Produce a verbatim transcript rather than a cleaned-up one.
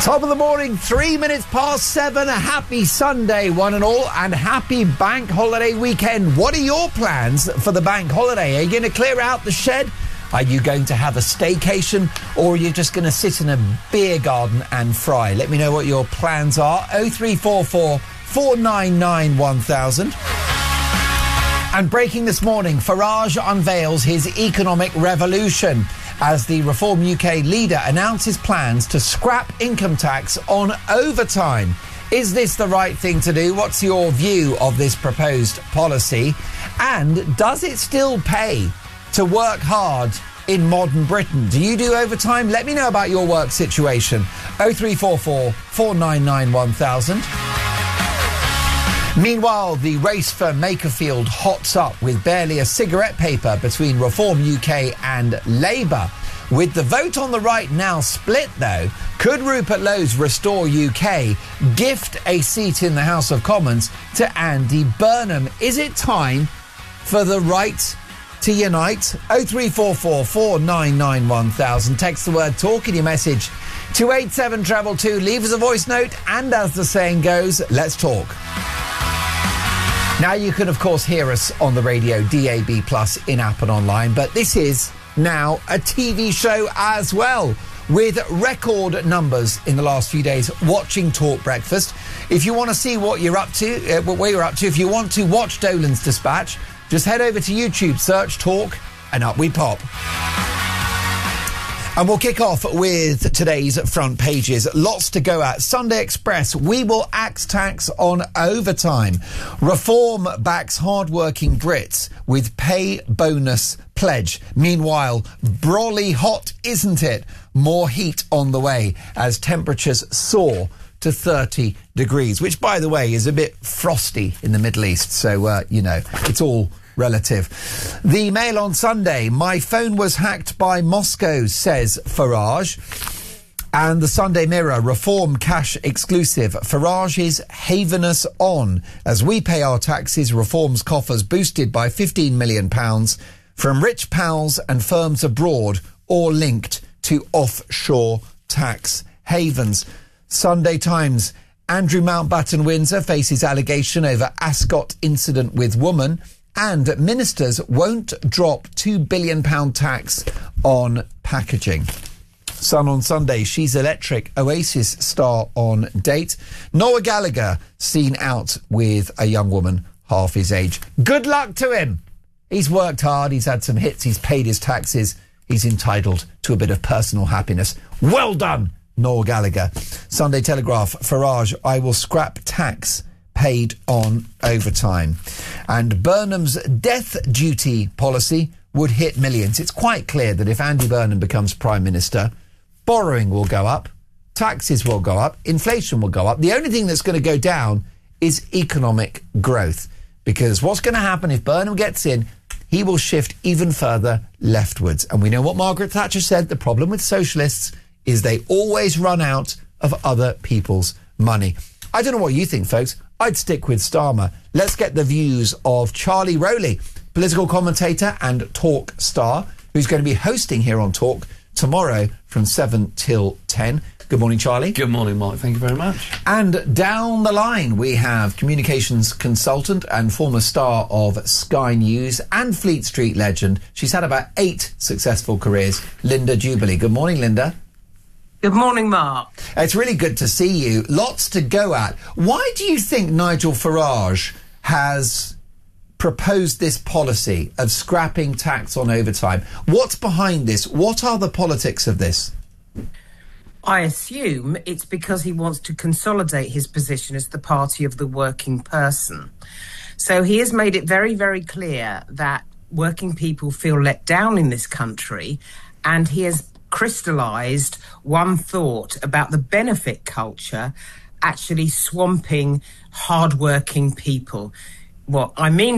Top of the morning, three minutes past seven. A happy Sunday, one and all, and happy bank holiday weekend. What are your plans for the bank holiday? Are you going to clear out the shed? Are you going to have a staycation, or are you just going to sit in a beer garden and fry? Let me know what your plans are. oh three four four, four nine nine, one thousand. And breaking this morning, Farage unveils his economic revolution as the Reform U K leader announces plans to scrap income tax on overtime. Is this the right thing to do? What's your view of this proposed policy? And does it still pay to work hard in modern Britain? Do you do overtime? Let me know about your work situation. oh three four four, four nine nine, one thousand. Meanwhile, the race for Makerfield hots up with barely a cigarette paper between Reform U K and Labour. With the vote on the right now split, though, could Rupert Lowe's Restore U K gift a seat in the House of Commons to Andy Burnham? Is it time for the right to unite? oh three four four, four nine nine, one thousand. Text the word talk in your message to eight seven two two. Leave us a voice note, and as the saying goes, let's talk. Now, you can, of course, hear us on the radio, D A B plus, in-app and online, but this is now a T V show as well, with record numbers in the last few days watching Talk Breakfast. If you want to see what you're up to, uh, where you're up to, if you want to watch Dolan's Dispatch, just head over to YouTube, search Talk, and up we pop. And we'll kick off with today's front pages. Lots to go at. Sunday Express, we will axe tax on overtime. Reform backs hard-working Brits with pay bonus pledge. Meanwhile, brolly hot, isn't it? More heat on the way as temperatures soar to thirty degrees, which, by the way, is a bit frosty in the Middle East. So, uh, you know, it's all relative. The Mail on Sunday, my phone was hacked by Moscow, says Farage. And the Sunday Mirror, Reform cash exclusive. Farage is havenous on. As we pay our taxes, Reform's coffers boosted by fifteen million pounds from rich pals and firms abroad, or linked to offshore tax havens. Sunday Times, Andrew Mountbatten Windsor faces allegation over Ascot incident with woman. And ministers won't drop two billion pounds tax on packaging. Sun on Sunday, she's electric. Oasis star on date. Noah Gallagher seen out with a young woman half his age. Good luck to him. He's worked hard. He's had some hits. He's paid his taxes. He's entitled to a bit of personal happiness. Well done, Noah Gallagher. Sunday Telegraph, Farage, I will scrap tax paid on overtime. And Burnham's death duty policy would hit millions. It's quite clear that if Andy Burnham becomes Prime Minister, borrowing will go up, taxes will go up, inflation will go up. The only thing that's going to go down is economic growth. Because what's going to happen if Burnham gets in, he will shift even further leftwards. And we know what Margaret Thatcher said, the problem with socialists is they always run out of other people's money. I don't know what you think, folks. I'd stick with Starmer. Let's get the views of Charlie Rowley, political commentator and talk star, who's going to be hosting here on Talk tomorrow from seven till ten. Good morning, Charlie. Good morning, Mark. Thank you very much. And down the line, we have communications consultant and former star of Sky News and Fleet Street legend. She's had about eight successful careers. Linda Jubilee. Good morning, Linda. Good morning, Mark. It's really good to see you. Lots to go at. Why do you think Nigel Farage has proposed this policy of scrapping tax on overtime? What's behind this? What are the politics of this? I assume it's because he wants to consolidate his position as the party of the working person. So he has made it very, very clear that working people feel let down in this country, and he has crystallised one thought about the benefit culture actually swamping hard-working people. What I mean